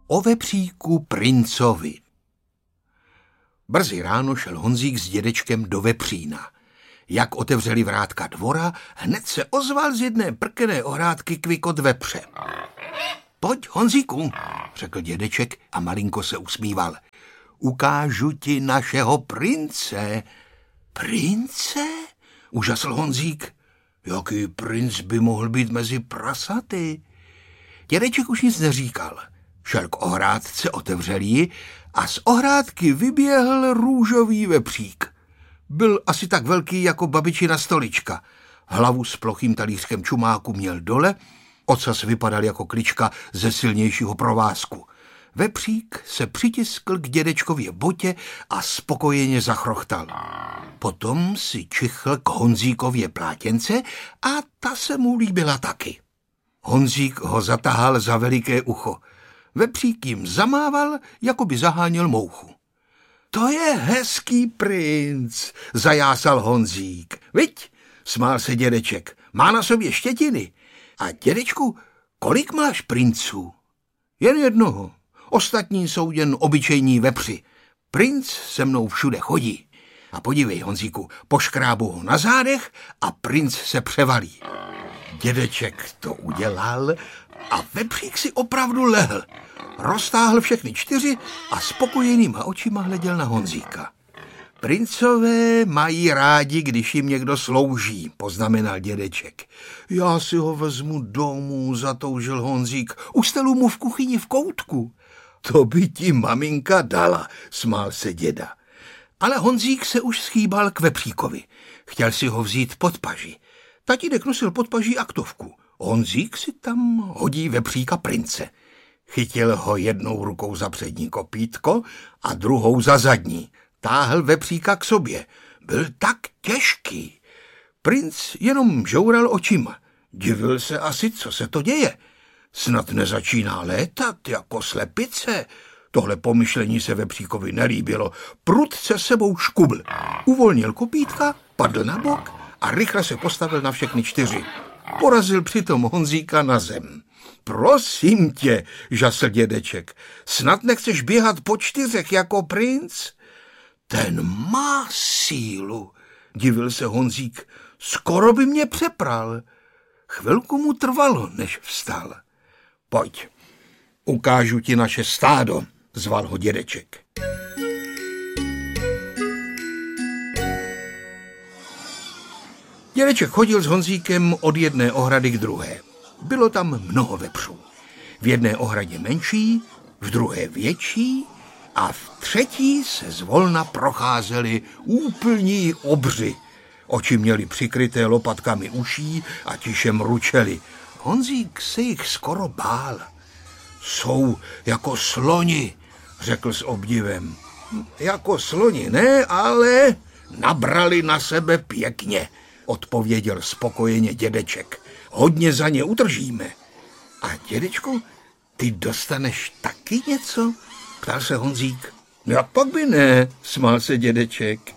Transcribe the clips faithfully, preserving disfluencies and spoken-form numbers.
O vepříku princovi. Brzy ráno šel Honzík s dědečkem do vepřína. Jak otevřeli vrátka dvora, hned se ozval z jedné prkené ohrádky kvikot vepře. Pojď, Honzíku, řekl dědeček a malinko se usmíval. Ukážu ti našeho prince. Prince? Užasl Honzík. Jaký princ by mohl být mezi prasaty? Dědeček už nic neříkal. Šel k ohrádce, otevřel ji a z ohrádky vyběhl růžový vepřík. Byl asi tak velký jako babičina stolička. Hlavu s plochým talířkem čumáku měl dole, ocas vypadal jako klička ze silnějšího provázku. Vepřík se přitiskl k dědečkově botě a spokojeně zachrochtal. Potom si čichl k Honzíkově plátěnce a ta se mu líbila taky. Honzík ho zatahal za veliké ucho. Vepřík jim zamával, jako by zaháněl mouchu. To je hezký princ, zajásal Honzík. Viď, smál se dědeček, má na sobě štětiny. A dědečku, kolik máš princů? Jen jednoho. Ostatní jsou jen obyčejní vepři. Princ se mnou všude chodí. A podívej, Honzíku, poškrábu ho na zádech a princ se převalí. Dědeček to udělal a vepřík si opravdu lehl. Roztáhl všechny čtyři a spokojenýma očima hleděl na Honzíka. Princové mají rádi, když jim někdo slouží, poznamenal dědeček. Já si ho vezmu domů, zatoužil Honzík. Ustelu mu v kuchyni v koutku. To by ti maminka dala, smál se děda. Ale Honzík se už schýbal k vepříkovi. Chtěl si ho vzít pod paži. Tatínek nosil pod paží aktovku. Honzík si tam hodí vepříka prince. Chytil ho jednou rukou za přední kopítko a druhou za zadní. Táhl vepříka k sobě. Byl tak těžký. Princ jenom žoural očima. Divil se asi, co se to děje. Snad nezačíná létat jako slepice. Tohle pomyšlení se vepříkovi nelíbilo. Prudce sebou škubl. Uvolnil kopítka, padl na bok a rychle se postavil na všechny čtyři. Porazil přitom Honzíka na zem. Prosím tě, žasl dědeček, snad nechceš běhat po čtyřech jako princ? Ten má sílu, divil se Honzík, skoro by mě přepral. Chvilku mu trvalo, než vstal. Pojď, ukážu ti naše stádo, zval ho dědeček. Dědeček chodil s Honzíkem od jedné ohrady k druhé. Bylo tam mnoho vepřů. V jedné ohradě menší, v druhé větší a v třetí se zvolna procházeli úplní obři. Oči měli přikryté lopatkami uší a tiše mručeli. Honzík se jich skoro bál. Jsou jako sloni, řekl s obdivem. Jako sloni ne, ale nabrali na sebe pěkně, odpověděl spokojeně dědeček. Hodně za ně udržíme. A dědečku, ty dostaneš taky něco? Ptal se Honzík. Jak pak by ne, smál se dědeček.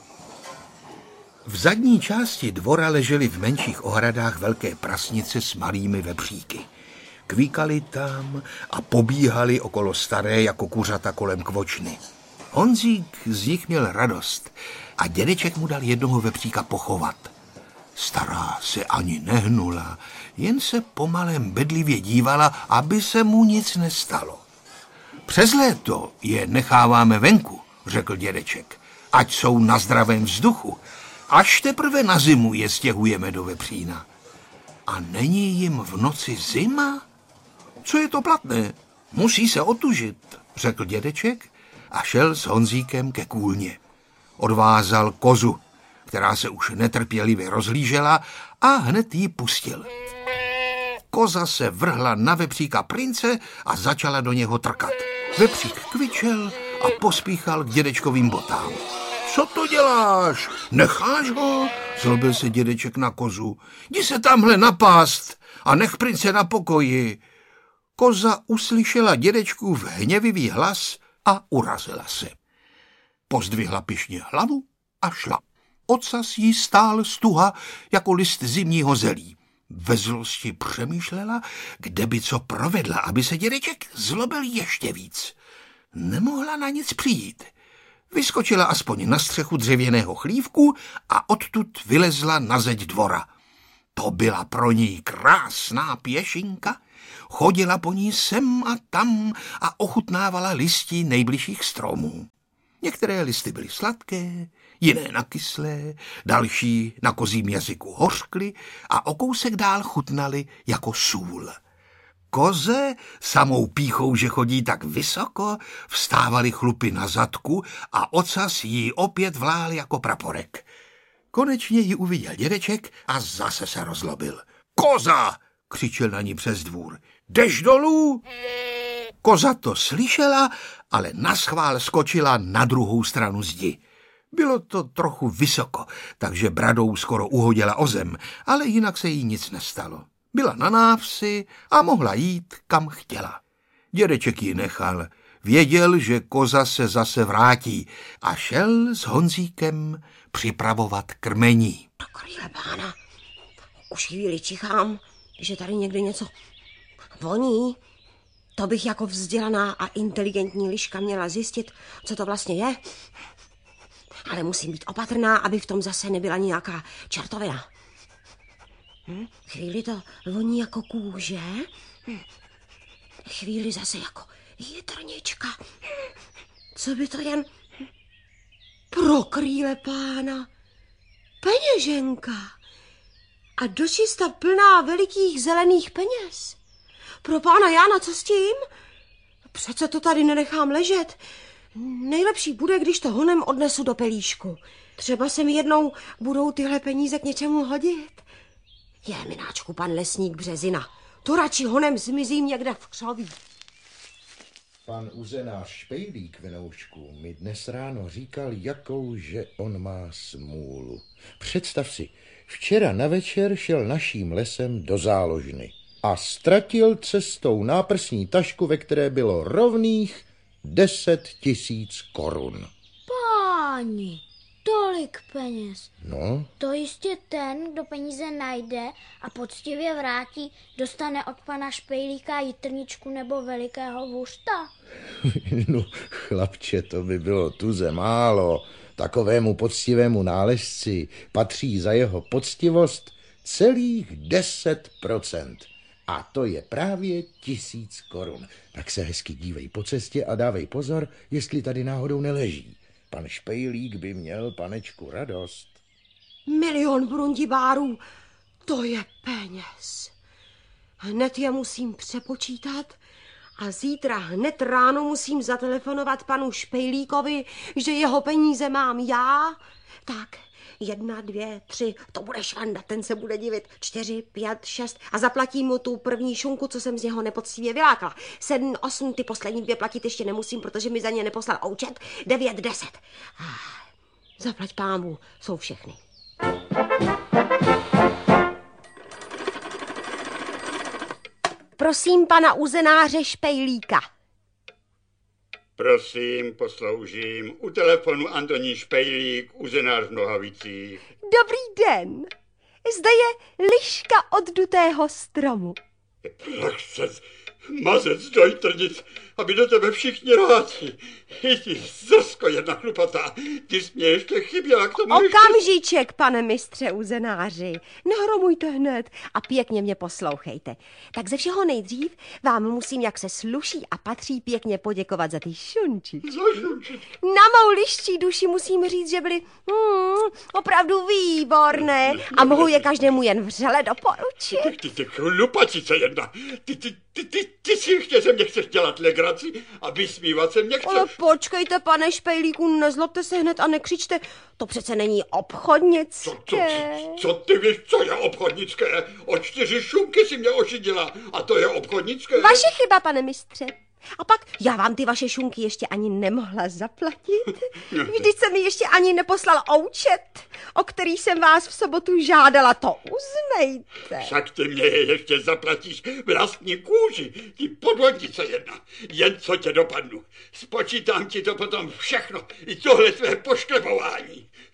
V zadní části dvora ležely v menších ohradách velké prasnice s malými vepříky. Kvíkali tam a pobíhali okolo staré jako kuřata kolem kvočny. Honzík z nich měl radost a dědeček mu dal jednoho vepříka pochovat. Stará se ani nehnula, jen se pomalem bedlivě dívala, aby se mu nic nestalo. Přes léto je necháváme venku, řekl dědeček, ať jsou na zdravém vzduchu. Až teprve na zimu je stěhujeme do vepřína. A není jim v noci zima? Co je to platné? Musí se otužit, řekl dědeček a šel s Honzíkem ke kůlně. Odvázal kozu, která se už netrpělivě rozhlížela, a hned ji pustil. Koza se vrhla na vepříka prince a začala do něho trkat. Vepřík kvičel a pospíchal k dědečkovým botám. Co to děláš? Necháš ho? Zlobil se dědeček na kozu. Jdi se tamhle napást a nech prince na pokoji. Koza uslyšela dědečkův hněvivý hlas a urazila se. Pozdvihla pyšně hlavu a šla. Ocas jí stál stuha jako list zimního zelí. Ve zlosti přemýšlela, kde by co provedla, aby se dědeček zlobil ještě víc. Nemohla na nic přijít. Vyskočila aspoň na střechu dřevěného chlívku a odtud vylezla na zeď dvora. To byla pro ní krásná pěšinka. Chodila po ní sem a tam a ochutnávala listí nejbližších stromů. Některé listy byly sladké, jiné nakyslé, další na kozím jazyku hořkly a o kousek dál chutnaly jako sůl. Koze, samou pýchou, že chodí tak vysoko, vstávaly chlupy na zadku a ocas jí opět vlál jako praporek. Konečně ji uviděl dědeček a zase se rozlobil. Koza! Křičel na ní přes dvůr. Jdeš dolů? Koza to slyšela, ale naschvál skočila na druhou stranu zdi. Bylo to trochu vysoko, takže bradou skoro uhodila o zem, ale jinak se jí nic nestalo. Byla na návsi a mohla jít, kam chtěla. Dědeček ji nechal. Věděl, že koza se zase vrátí a šel s Honzíkem připravovat krmení. Krýle pána, už chvíli čichám, že tady někdy něco voní. To bych jako vzdělaná a inteligentní liška měla zjistit, co to vlastně je. Ale musím být opatrná, aby v tom zase nebyla nějaká čertovina. Hm? Chvíli to voní jako kůže, hm? Chvíli zase jako jitrnička. Co by to jen pro krýle pána? Peněženka. A dočista plná velikých zelených peněz. Pro pána Jána, co s tím? Přece to tady nenechám ležet. Nejlepší bude, když to honem odnesu do pelíšku. Třeba se mi jednou budou tyhle peníze k něčemu hodit. Je, mináčku, pan lesník Březina. To radši honem zmizím někde v křoví. Pan uzenář Špejlík, Venoušku, mi dnes ráno říkal, jakou, že on má smůlu. Představ si, včera na večer šel naším lesem do záložny a ztratil cestou náprsní tašku, ve které bylo rovných deset tisíc korun. Páni, tolik peněz. No? To jistě ten, kdo peníze najde a poctivě vrátí, dostane od pana Špejlíka jitrničku nebo velikého vůřta. No, chlapče, to by bylo tuze málo. Takovému poctivému nálezci patří za jeho poctivost celých deset procent. A to je právě tisíc korun. Tak se hezky dívej po cestě a dávej pozor, jestli tady náhodou neleží. Pan Špejlík by měl, panečku, radost. Milion brundibárů, to je peněz. Hned je musím přepočítat a zítra hned ráno musím zatelefonovat panu Špejlíkovi, že jeho peníze mám já. Tak, jedna, dvě, tři, to bude švanda, ten se bude divit. Čtyři, pět, šest a zaplatím mu tu první šunku, co jsem z něho nepoctivě vylákala. Sedm, osm, ty poslední dvě platit ještě nemusím, protože mi za ně neposlal oučet. Devět, deset. Zaplať pámu, jsou všechny. Prosím pana uzenáře Špejlíka. Prosím, posloužím. U telefonu Antonín Špejlík, uzenář v Nohavicích. Dobrý den. Zde je liška od dutého stromu. Prachcec, mazec do jitrnic, aby do tebe všichni rádi. I ty, Zrsko, jedna chlupatá, ty jsi mě ještě chyběla k tomu. Okamžíček, ještě... pane mistře uzenáři. Nehromujte hned a pěkně mě poslouchejte. Tak ze všeho nejdřív vám musím, jak se sluší a patří, pěkně poděkovat za ty šunčičky. Za šunčičky. Na mou liščí duši musím říct, že byly hmm, opravdu výborné a mohu je každému jen vřele doporučit. Ty, ty, ty chlupatice jedna, ty, ty, ty, ty, ty si ještě ze mě chceš dělat legraci a vysmívat se mě chceš. Ale počkejte, pane Špejlíku, nezlobte se hned a nekřičte. To přece není obchodnické. Co, co, co ty víš, co je obchodnické? O čtyři šunky si mě ošidila a to je obchodnické. Vaše chyba, pane mistře. A pak já vám ty vaše šunky ještě ani nemohla zaplatit. Vždyť se mi ještě ani neposlal oučet, o který jsem vás v sobotu žádala. To uznejte. Však ty mě ještě zaplatíš vlastní kůži, ty podvodnice jedna. Jen co tě dopadnu. Spočítám ti to potom všechno. I tohle tvé pošklebování.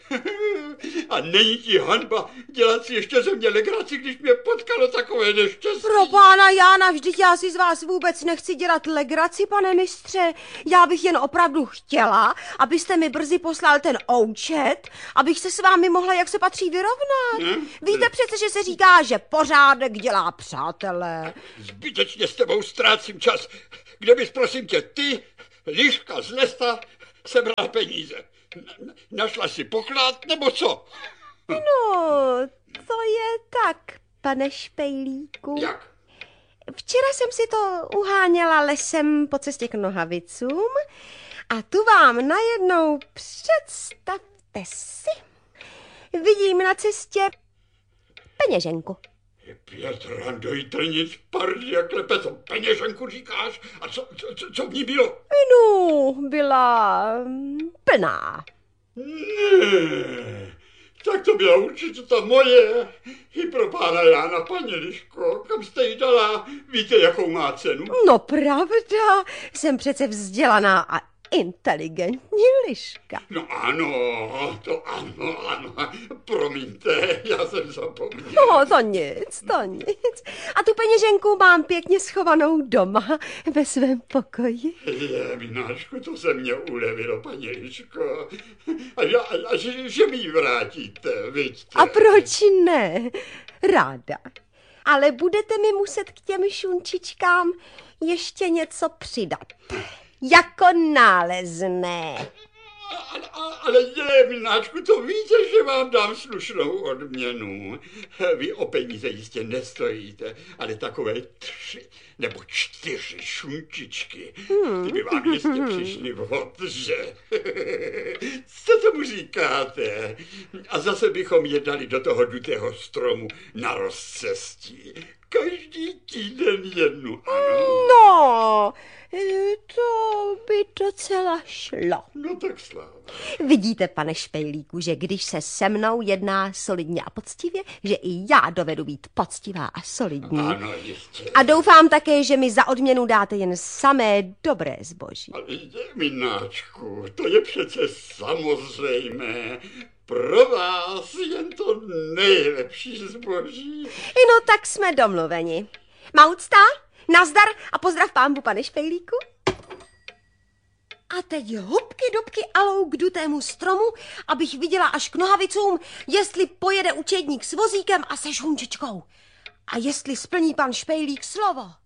A není ti hanba dělat si ještě ze mě legraci, když mě potkalo takové neštěstí? Pro pána Jána, vždyť já si z vás vůbec nechci dělat legraci, pane mistře. Já bych jen opravdu chtěla, abyste mi brzy poslal ten oučet, abych se s vámi mohla, jak se patří, vyrovnat. Hmm? Víte přece, že se říká, že pořádek dělá přátelé. Zbytečně s tebou ztrácím čas. Kde bys, prosím tě, ty, liška z lesa, sebrala peníze? Našla si poklad, nebo co? No, to je tak, pane Špejlíku. Jak? Včera jsem si to uháněla lesem po cestě k Nohavicům a tu vám najednou, představte si, vidím na cestě peněženku. Je pět randoj trnic, pardy a klepe, co peněženku říkáš? A co, co, co v ní bylo? No, byla plná. Ne, tak to byla určitě ta moje. I pro pána Jána, paní Liško, kam jste jí dala? Víte, jakou má cenu? No pravda, jsem přece vzdělaná a inteligentní liška. No ano, to ano, ano. Promiňte, já jsem zapomněl. No, to nic, to nic. A tu peněženku mám pěkně schovanou doma ve svém pokoji. Je, mináčku, to se mě ulevilo, paní Liško. A, a, a že, že mi ji vrátíte, vidíte. A proč ne? Ráda. Ale budete mi muset k těm šunčičkám ještě něco přidat. Jako nálezné. Ale, ale je, mináčku, to víte, že vám dám slušnou odměnu. Vy o peníze jistě nestojíte, ale takové tři nebo čtyři šunčičky, ty by vám jistě přišly vhod, že? Co tomu říkáte? A zase bychom je dali do toho dutého stromu na rozcestí. Každý týden jednu, ano. No, to by docela šlo. No tak sláva. Vidíte, pane Špejlíku, že když se se mnou jedná solidně a poctivě, že i já dovedu být poctivá a solidní. Ano, jistě. A doufám také, že mi za odměnu dáte jen samé dobré zboží. Ale mináčku, to je přece samozřejmé. Pro vás jen to nejlepší zboží. No tak jsme domluveni. Maucta, nazdar a pozdrav pámbu, pane Špejlíku. A teď hubky dubky alou k dutému stromu, abych viděla až k Nohavicům, jestli pojede učedník s vozíkem a se šunčičkou. A jestli splní pan Špejlík slovo.